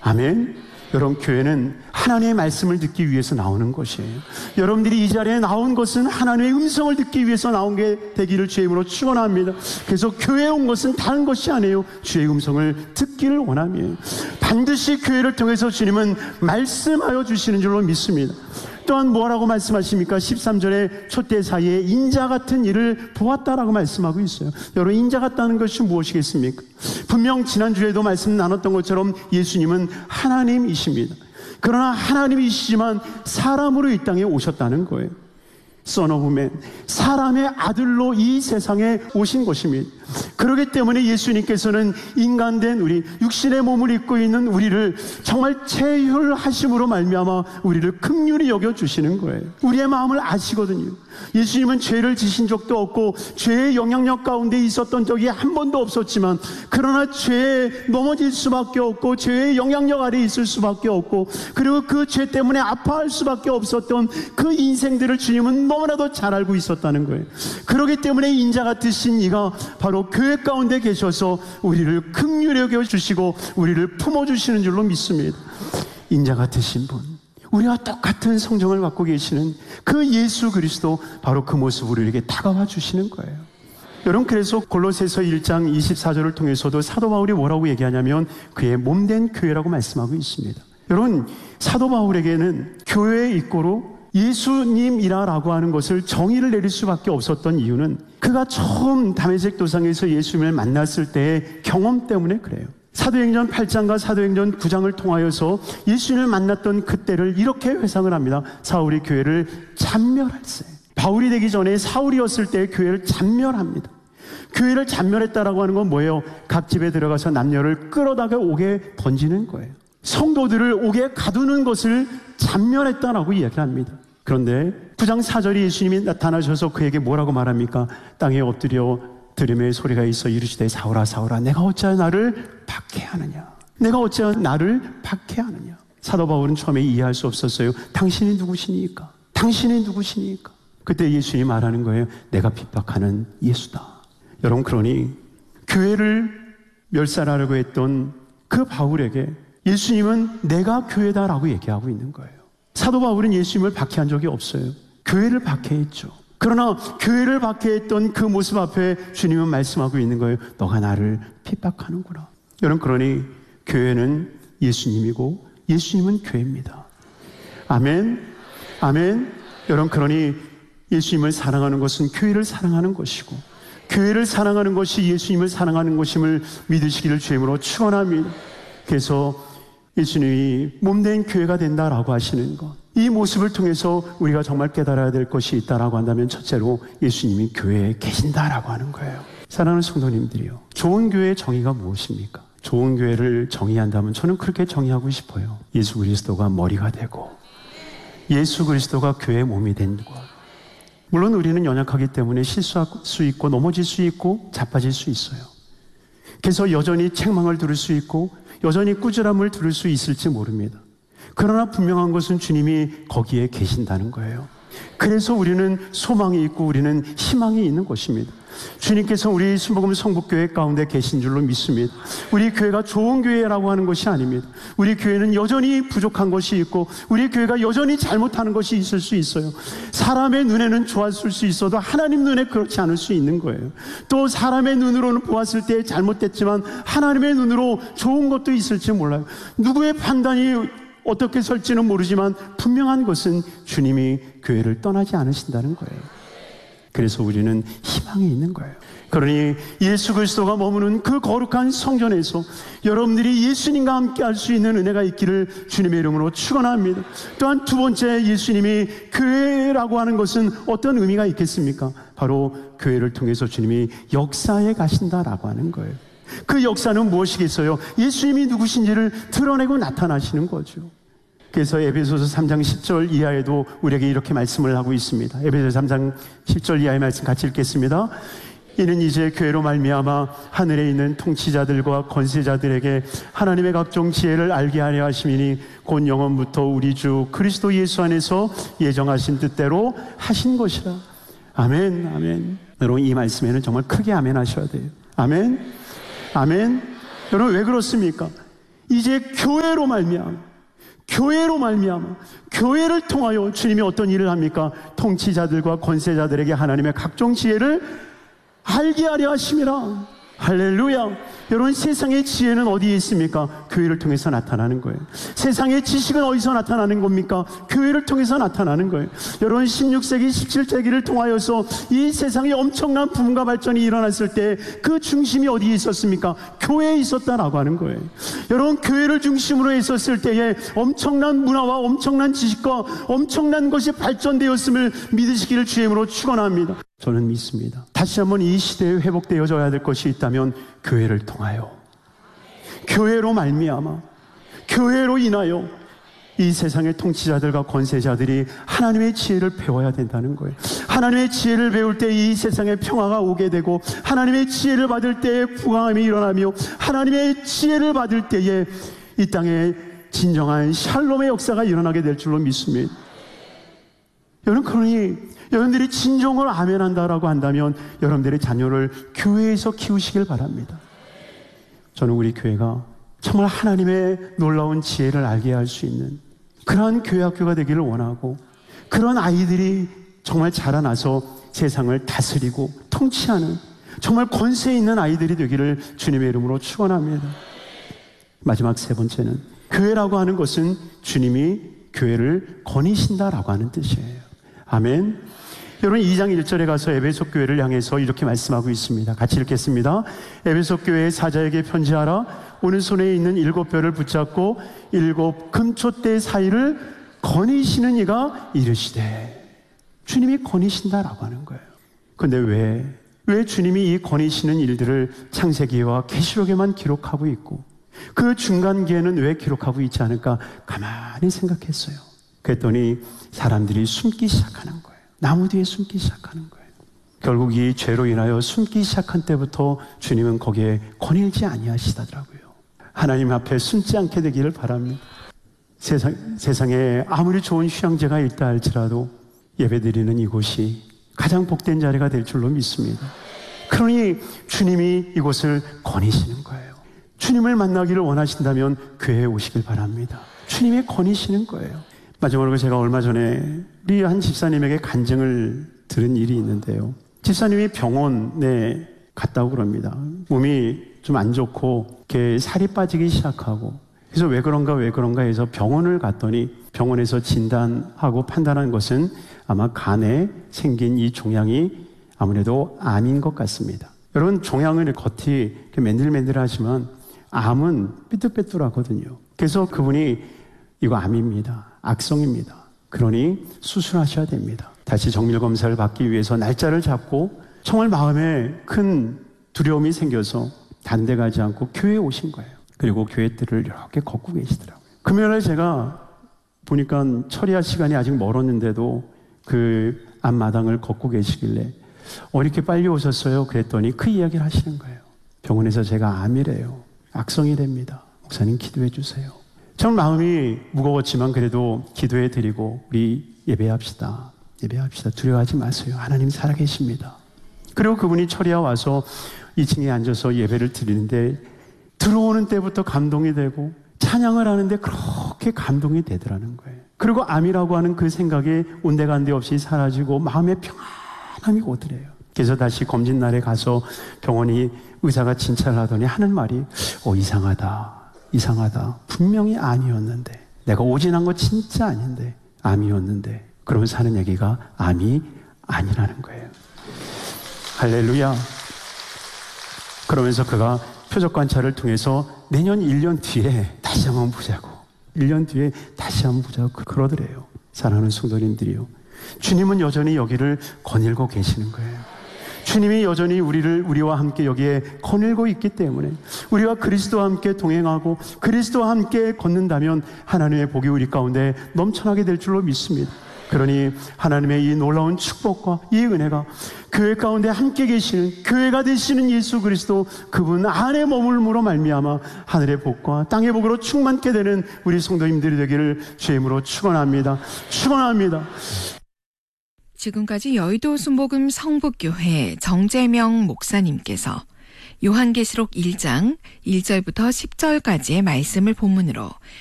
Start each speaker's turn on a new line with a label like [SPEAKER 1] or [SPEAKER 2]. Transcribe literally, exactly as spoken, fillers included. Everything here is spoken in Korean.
[SPEAKER 1] 아멘. 여러분, 교회는 하나님의 말씀을 듣기 위해서 나오는 것이에요. 여러분들이 이 자리에 나온 것은 하나님의 음성을 듣기 위해서 나온 게 되기를 주의 이름으로 축원합니다. 그래서 교회에 온 것은 다른 것이 아니에요. 주의 음성을 듣기를 원함이에요. 반드시 교회를 통해서 주님은 말씀하여 주시는 줄로 믿습니다. 또한 뭐라고 말씀하십니까? 십삼 절에 촛대 사이에 인자 같은 일을 보았다라고 말씀하고 있어요. 여러분, 인자 같다는 것이 무엇이겠습니까? 분명 지난주에도 말씀 나눴던 것처럼 예수님은 하나님이십니다. 그러나 하나님이시지만 사람으로 이 땅에 오셨다는 거예요. Son of Man, 사람의 아들로 이 세상에 오신 것입니다. 그렇기 때문에 예수님께서는 인간된 우리, 육신의 몸을 입고 있는 우리를 정말 체휼하심으로 말미암아 우리를 긍휼히 여겨주시는 거예요. 우리의 마음을 아시거든요. 예수님은 죄를 지신 적도 없고 죄의 영향력 가운데 있었던 적이 한 번도 없었지만, 그러나 죄에 넘어질 수밖에 없고 죄의 영향력 아래 있을 수밖에 없고, 그리고 그 죄 때문에 아파할 수밖에 없었던 그 인생들을 주님은 너무나도 잘 알고 있었다는 거예요. 그렇기 때문에 인자 같으신 이가 바로 교회 가운데 계셔서 우리를 긍휼히 여겨주시고 우리를 품어주시는 줄로 믿습니다. 인자 같으신 분, 우리와 똑같은 성정을 갖고 계시는 그 예수 그리스도, 바로 그 모습으로 우리에게 다가와 주시는 거예요. 여러분, 그래서 골로새서 일 장 이십사 절을 통해서도 사도 바울이 뭐라고 얘기하냐면 그의 몸된 교회라고 말씀하고 있습니다. 여러분, 사도 바울에게는 교회의 입고로 예수님이라고 하는 것을 정의를 내릴 수밖에 없었던 이유는 그가 처음 다메섹 도상에서 예수님을 만났을 때의 경험 때문에 그래요. 사도행전 팔 장과 사도행전 구 장을 통하여서 예수님을 만났던 그때를 이렇게 회상을 합니다. 사울이 교회를 잔멸할세. 바울이 되기 전에 사울이었을 때 교회를 잔멸합니다. 교회를 잔멸했다라고 하는 건 뭐예요? 각 집에 들어가서 남녀를 끌어다가 옥에 던지는 거예요. 성도들을 옥에 가두는 것을 잔멸했다라고 이야기를 합니다. 그런데 구 장 사 절에 예수님이 나타나셔서 그에게 뭐라고 말합니까? 땅에 엎드려 들음의 소리가 있어 이르시되 사울아 사울아 내가 어찌하여 나를 박해하느냐, 내가 어찌하여 나를 박해하느냐. 사도 바울은 처음에 이해할 수 없었어요. 당신이 누구시니까? 당신이 누구시니까? 그때 예수님이 말하는 거예요. 내가 핍박하는 예수다. 여러분, 그러니 교회를 멸살하려고 했던 그 바울에게 예수님은 내가 교회다라고 얘기하고 있는 거예요. 사도 바울은 예수님을 박해한 적이 없어요. 교회를 박해했죠. 그러나 교회를 박해했던 그 모습 앞에 주님은 말씀하고 있는 거예요. 너가 나를 핍박하는구나. 여러분, 그러니 교회는 예수님이고 예수님은 교회입니다. 아멘, 아멘. 여러분, 그러니 예수님을 사랑하는 것은 교회를 사랑하는 것이고 교회를 사랑하는 것이 예수님을 사랑하는 것임을 믿으시기를 주님으로 축원합니다. 그래서 예수님이 몸된 교회가 된다라고 하시는 것, 이 모습을 통해서 우리가 정말 깨달아야 될 것이 있다라고 한다면 첫째로 예수님이 교회에 계신다라고 하는 거예요. 사랑하는 성도님들이요, 좋은 교회의 정의가 무엇입니까? 좋은 교회를 정의한다면 저는 그렇게 정의하고 싶어요. 예수 그리스도가 머리가 되고 예수 그리스도가 교회의 몸이 된 것. 물론 우리는 연약하기 때문에 실수할 수 있고 넘어질 수 있고 자빠질 수 있어요. 그래서 여전히 책망을 들을 수 있고 여전히 꾸지람을 들을 수 있을지 모릅니다. 그러나 분명한 것은 주님이 거기에 계신다는 거예요. 그래서 우리는 소망이 있고 우리는 희망이 있는 것입니다. 주님께서 우리 순복음 성북교회 가운데 계신 줄로 믿습니다. 우리 교회가 좋은 교회라고 하는 것이 아닙니다. 우리 교회는 여전히 부족한 것이 있고 우리 교회가 여전히 잘못하는 것이 있을 수 있어요. 사람의 눈에는 좋았을 수 있어도 하나님 눈에 그렇지 않을 수 있는 거예요. 또 사람의 눈으로는 보았을 때 잘못됐지만 하나님의 눈으로 좋은 것도 있을지 몰라요. 누구의 판단이 어떻게 설지는 모르지만 분명한 것은 주님이 교회를 떠나지 않으신다는 거예요. 그래서 우리는 희망이 있는 거예요. 그러니 예수 그리스도가 머무는 그 거룩한 성전에서 여러분들이 예수님과 함께 할 수 있는 은혜가 있기를 주님의 이름으로 축원합니다. 또한 두 번째, 예수님이 교회라고 하는 것은 어떤 의미가 있겠습니까? 바로 교회를 통해서 주님이 역사에 가신다라고 하는 거예요. 그 역사는 무엇이겠어요? 예수님이 누구신지를 드러내고 나타나시는 거죠. 그래서 에베소서 삼 장 십 절 이하에도 우리에게 이렇게 말씀을 하고 있습니다. 에베소서 삼 장 십 절 이하의 말씀 같이 읽겠습니다. 이는 이제 교회로 말미암아 하늘에 있는 통치자들과 권세자들에게 하나님의 각종 지혜를 알게 하려 하심이니 곧 영원부터 우리 주 그리스도 예수 안에서 예정하신 뜻대로 하신 것이라. 아멘, 아멘. 여러분, 이 말씀에는 정말 크게 아멘 하셔야 돼요. 아멘, 아멘. 여러분, 왜 그렇습니까? 이제 교회로 말미암아, 교회로 말미암아, 교회를 통하여 주님이 어떤 일을 합니까? 통치자들과 권세자들에게 하나님의 각종 지혜를 알게 하려 하심이라. 할렐루야. 여러분, 세상의 지혜는 어디에 있습니까? 교회를 통해서 나타나는 거예요. 세상의 지식은 어디서 나타나는 겁니까? 교회를 통해서 나타나는 거예요. 여러분, 십육 세기, 십칠 세기를 통하여서 이 세상에 엄청난 부흥과 발전이 일어났을 때 그 중심이 어디에 있었습니까? 교회에 있었다라고 하는 거예요. 여러분, 교회를 중심으로 했었을 때에 엄청난 문화와 엄청난 지식과 엄청난 것이 발전되었음을 믿으시기를 주의 이름으로 축원합니다. 저는 믿습니다. 다시 한번 이 시대에 회복되어져야 될 것이 있다면 교회를 통하여, 교회로 말미암아, 교회로 인하여 이 세상의 통치자들과 권세자들이 하나님의 지혜를 배워야 된다는 거예요. 하나님의 지혜를 배울 때 이 세상에 평화가 오게 되고, 하나님의 지혜를 받을 때에 부강함이 일어나며, 하나님의 지혜를 받을 때에 이 땅에 진정한 샬롬의 역사가 일어나게 될 줄로 믿습니다. 여러분, 그러니 여러분들이 진정으로 아멘한다라고 한다면 여러분들의 자녀를 교회에서 키우시길 바랍니다. 저는 우리 교회가 정말 하나님의 놀라운 지혜를 알게 할 수 있는 그러한 교회 학교가 되기를 원하고, 그런 아이들이 정말 자라나서 세상을 다스리고 통치하는 정말 권세 있는 아이들이 되기를 주님의 이름으로 축원합니다. 마지막 세 번째는, 교회라고 하는 것은 주님이 교회를 거니신다라고 하는 뜻이에요. 아멘. 여러분, 이 장 일 절에 가서 에베소 교회를 향해서 이렇게 말씀하고 있습니다. 같이 읽겠습니다. 에베소 교회의 사자에게 편지하라. 오른손에 있는 일곱 별을 붙잡고 일곱 금촛대 사이를 거니시는 이가 이르시되. 주님이 거니신다라고 하는 거예요. 그런데 왜, 왜 주님이 이 거니시는 일들을 창세기와 계시록에만 기록하고 있고 그 중간기에는 왜 기록하고 있지 않을까 가만히 생각했어요. 그랬더니 사람들이 숨기 시작하는 거예요. 나무 뒤에 숨기 시작하는 거예요. 결국 이 죄로 인하여 숨기 시작한 때부터 주님은 거기에 거닐지 아니하시더라고요. 하나님 앞에 숨지 않게 되기를 바랍니다. 세상, 세상에 아무리 좋은 휴양지가 있다 할지라도 예배드리는 이곳이 가장 복된 자리가 될 줄로 믿습니다. 그러니 주님이 이곳을 거니시는 거예요. 주님을 만나기를 원하신다면 교회에 오시길 바랍니다. 주님이 거니시는 거예요. 마지막으로 제가 얼마 전에 우리 한 집사님에게 간증을 들은 일이 있는데요. 집사님이 병원에 갔다고 그럽니다. 몸이 좀 안 좋고 이렇게 살이 빠지기 시작하고, 그래서 왜 그런가 왜 그런가 해서 병원을 갔더니 병원에서 진단하고 판단한 것은 아마 간에 생긴 이 종양이 아무래도 암인 것 같습니다. 여러분, 종양은 겉이 이렇게 맨들맨들하지만 암은 삐뚤빼뚤하거든요. 그래서 그분이 이거 암입니다. 악성입니다. 그러니 수술하셔야 됩니다. 다시 정밀 검사를 받기 위해서 날짜를 잡고 정말 마음에 큰 두려움이 생겨서 다른 데 가지 않고 교회에 오신 거예요. 그리고 교회 뜰을 이렇게 걷고 계시더라고요. 금요일에 제가 보니까 처리할 시간이 아직 멀었는데도 그 앞마당을 걷고 계시길래 어, 이렇게 빨리 오셨어요? 그랬더니 그 이야기를 하시는 거예요. 병원에서 제가 암이래요. 악성이랍니다. 목사님 기도해 주세요. 전 마음이 무거웠지만 그래도 기도해 드리고 우리 예배합시다. 예배합시다. 두려워하지 마세요. 하나님 살아계십니다. 그리고 그분이 처리하 와서 이 층에 앉아서 예배를 드리는데 들어오는 때부터 감동이 되고 찬양을 하는데 그렇게 감동이 되더라는 거예요. 그리고 암이라고 하는 그 생각이 온데간데 없이 사라지고 마음의 평안함이 오더래요. 그래서 다시 검진날에 가서 병원이 의사가 진찰을 하더니 하는 말이 어 이상하다. 이상하다. 분명히 암이었는데 내가 오진한 거 진짜 아닌데 암이었는데 그러면서 하는 얘기가 암이 아니라는 거예요. 할렐루야. 그러면서 그가 표적 관찰을 통해서 내년 일 년 뒤에 다시 한번 보자고, 일 년 뒤에 다시 한번 보자고 그러더래요. 사랑하는 성도님들이요, 주님은 여전히 여기를 거닐고 계시는 거예요. 주님이 여전히 우리를 우리와 함께 여기에 거닐고 있기 때문에 우리와 그리스도와 함께 동행하고 그리스도와 함께 걷는다면 하나님의 복이 우리 가운데 넘쳐나게 될 줄로 믿습니다. 그러니 하나님의 이 놀라운 축복과 이 은혜가 교회 가운데 함께 계시는 교회가 되시는 예수 그리스도 그분 안에 머물므로 말미암아 하늘의 복과 땅의 복으로 충만케 되는 우리 성도님들이 되기를 주의 이름으로 축원합니다. 축원합니다.
[SPEAKER 2] 지금까지 여의도 순복음 성북교회 정재명 목사님께서 요한계시록 일 장 일 절부터 십 절까지의 말씀을 본문으로